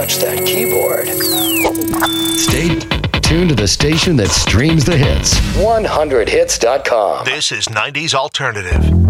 touch that keyboard. Stay tuned to the station that streams the hits. 100hits.com. This is 90s Alternative.